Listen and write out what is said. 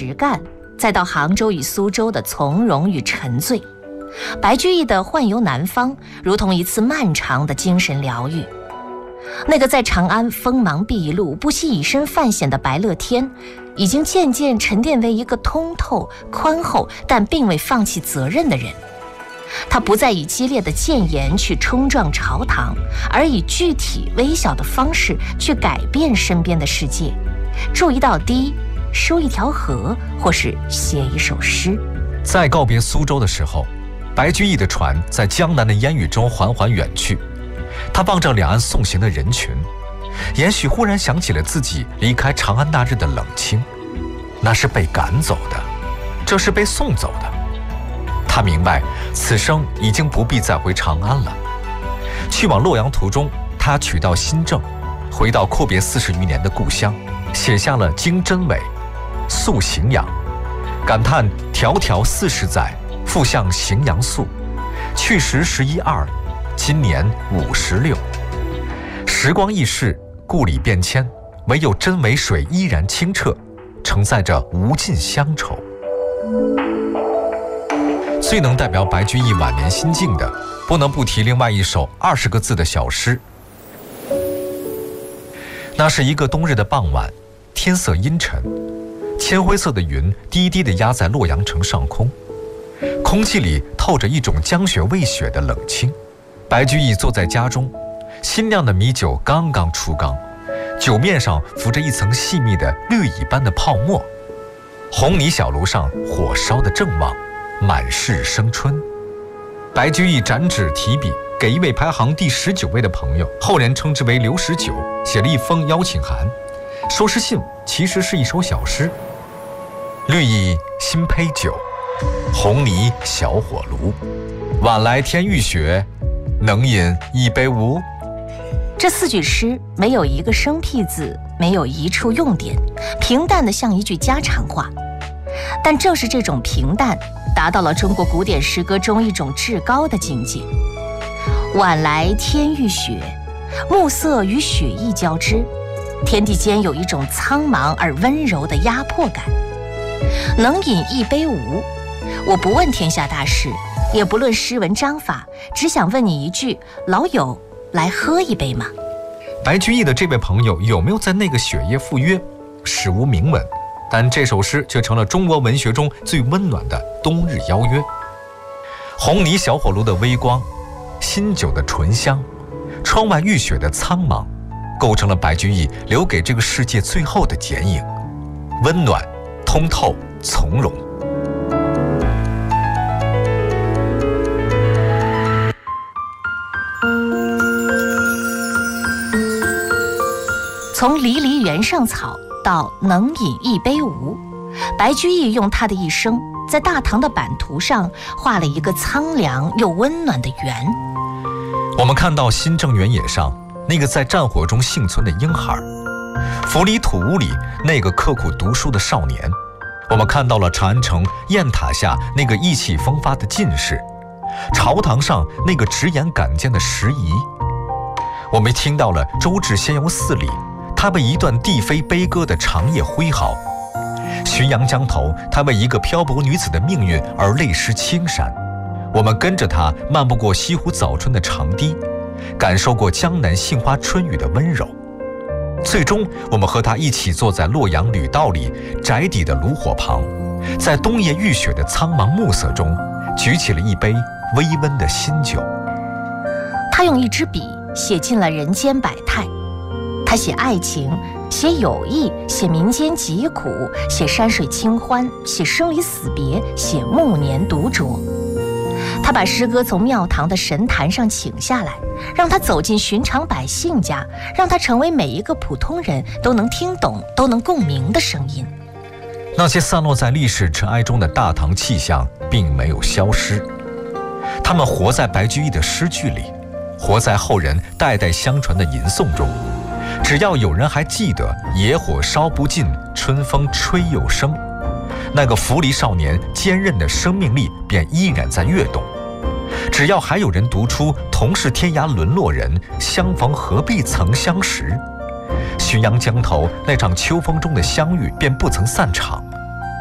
实干，再到杭州与苏州的从容与沉醉，白居易的宦游南方如同一次漫长的精神疗愈。那个在长安锋芒毕露、不惜以身犯险的白乐天，已经渐渐沉淀为一个通透、宽厚但并未放弃责任的人。他不再以激烈的谏言去冲撞朝堂，而以具体微小的方式去改变身边的世界，筑一道堤，修一条河，或是写一首诗。 在告别苏州的时候，白居易的船在江南的烟雨中缓缓远去，他望着两岸送行的人群，也许忽然想起了自己离开长安那日的冷清，那是被赶走的，这是被送走的。他明白此生已经不必再回长安了。去往洛阳途中，他取道新郑，回到阔别40余年的故乡，写下了《经真伪》《宿荥阳》，感叹迢迢40载，复向荥阳宿，去时11、2，今年56。时光易逝，故里变迁，唯有真伪水依然清澈，承载着无尽乡愁。最能代表白居易晚年心境的，不能不提另外一首20个字的小诗。那是一个冬日的傍晚，天色阴沉，铅灰色的云低低地压在洛阳城上空，空气里透着一种将雪未雪的冷清。白居易坐在家中，新酿的米酒刚刚出缸，酒面上浮着一层细密的绿蚁般的泡沫。红泥小炉上火烧得正旺，满室生春。白居易展纸提笔，给一位排行第19位的朋友，后人称之为刘十九，写了一封邀请函。说是信，其实是一首小诗。绿蚁新醅酒，红泥小火炉，晚来天欲雪，能饮一杯无？ 这4句诗没有一个生僻字，没有一处用典，平淡的像一句家常话。但正是这种平淡，达到了中国古典诗歌中一种至高的境界。晚来天欲雪，暮色与雪意交织，天地间有一种苍茫而温柔的压迫感。能饮一杯无？我不问天下大事，也不论诗文章法，只想问你一句：老友，来喝一杯吗？ 白居易的这位朋友有没有在那个雪夜赴约，史无明文，但这首诗却成了中国文学中最温暖的冬日邀约。红泥小火炉的微光，新酒的醇香，窗外浴雪的苍茫，构成了白居易留给这个世界最后的剪影，温暖、通透、从容。 从离离原上草到能饮一杯无，白居易用他的一生在大唐的版图上画了一个苍凉又温暖的圆。 我们看到新郑原野上那个在战火中幸存的婴孩，府里土屋里那个刻苦读书的少年，我们看到了长安城雁塔下那个意气风发的进士，朝堂上那个直言敢谏的时宜。我们听到了周至仙游寺里他为一段帝妃悲歌的长夜挥毫，浔阳江头他为一个漂泊女子的命运而泪湿青衫。我们跟着他漫步过西湖早春的长堤，感受过江南杏花春雨的温柔。最终我们和他一起坐在洛阳吕道里宅邸的炉火旁，在冬夜浴雪的苍茫暮色中举起了一杯微温的新酒。 他用一支笔写尽了人间百态，他写爱情，写友谊，写民间疾苦，写山水清欢，写生离死别，写暮年独酌。他把诗歌从庙堂的神坛上请下来，让他走进寻常百姓家，让他成为每一个普通人都能听懂、都能共鸣的声音。 那些散落在历史尘埃中的大唐气象并没有消失，他们活在白居易的诗句里，活在后人代代相传的吟诵中。只要有人还记得野火烧不尽，春风吹又生，那个浮离少年坚韧的生命力便依然在跃动。只要还有人读出同是天涯沦落人，相逢何必曾相识，浔阳江头那场秋风中的相遇便不曾散场。